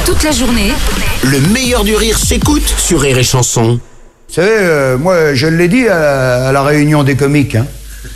Toute la journée, Le meilleur du rire s'écoute sur Rire et Chanson. Vous savez, moi, je l'ai dit à la réunion des comiques. Hein.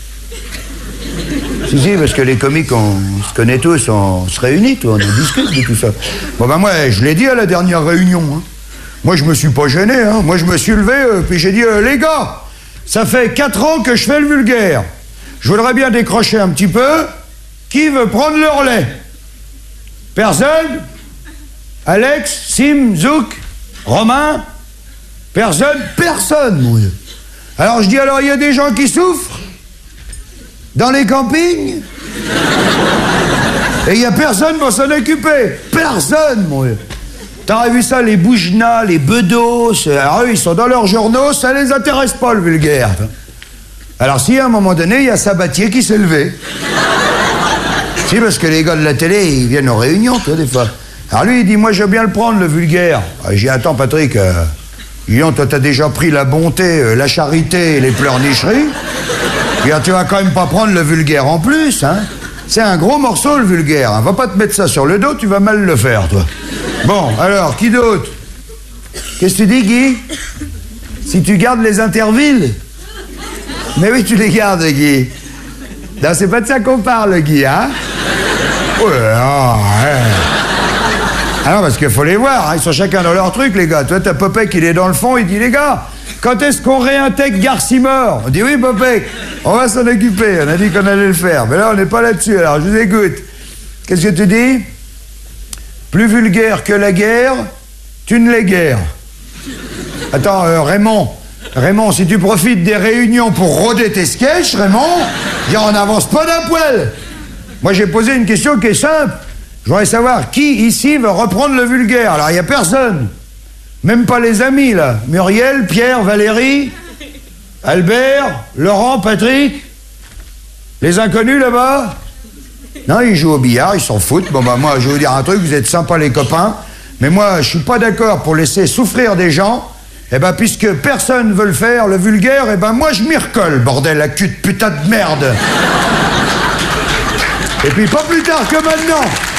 Si, parce que les comiques, on se connaît tous, on se réunit, on discute de tout ça. Bon, ben moi, je l'ai dit à la dernière réunion. Hein. Moi, je me suis pas gêné. Hein. Moi, je me suis levé, puis j'ai dit, les gars, ça fait 4 ans que je fais le vulgaire. Je voudrais bien décrocher un petit peu. Qui veut prendre le relais? Personne? Alex, Sim, Zouk, Romain? Personne? Personne, mon Dieu. Alors je dis, alors il y a des gens qui souffrent? Dans les campings? Et il n'y a personne pour s'en occuper? Personne, mon Dieu. T'aurais vu ça, les Boujna, les Bedos, alors eux, ils sont dans leurs journaux, ça les intéresse pas, le vulgaire. Alors si, à un moment donné, il y a Sabatier qui s'est levé. Si, parce que les gars de la télé, ils viennent aux réunions, tu vois, des fois. Alors lui, il dit, moi, je veux bien le prendre, le vulgaire. J'ai dit, attends, Patrick, toi, t'as déjà pris la bonté, la charité et les pleurnicheries. Et tu vas quand même pas prendre le vulgaire en plus, hein. C'est un gros morceau, le vulgaire. Hein. Va pas te mettre ça sur le dos, tu vas mal le faire, toi. Bon, alors, qui d'autre? Qu'est-ce que tu dis, Guy? Si tu gardes les intervilles? Mais oui, tu les gardes, Guy. Non, c'est pas de ça qu'on parle, Guy, hein? Oh là là, ouais. Ah non, parce qu'il faut les voir, hein. Ils sont chacun dans leur truc, les gars. Toi, t'as Popek, il est dans le fond, il dit, les gars, quand est-ce qu'on réintègre Garcimore? On dit, oui, Popek, on va s'en occuper, on a dit qu'on allait le faire. Mais là, on n'est pas là-dessus, alors je vous écoute. Qu'est-ce que tu dis? Plus vulgaire que la guerre, tu ne l'es guère. Attends, Raymond, si tu profites des réunions pour rôder tes sketchs, Raymond, on n'avance pas d'un poil. Moi, j'ai posé une question qui est simple. Je voudrais savoir qui, ici, veut reprendre le vulgaire. Alors, il n'y a personne. Même pas les amis, là. Muriel, Pierre, Valérie, Albert, Laurent, Patrick. Les inconnus, là-bas? Non, ils jouent au billard, ils s'en foutent. Bon, bah, moi, je vais vous dire un truc, vous êtes sympas, les copains. Mais moi, je suis pas d'accord pour laisser souffrir des gens. Eh ben, puisque personne veut le faire, le vulgaire, eh ben, moi, je m'y recolle, bordel, la cul de putain de merde. Et puis, pas plus tard que maintenant.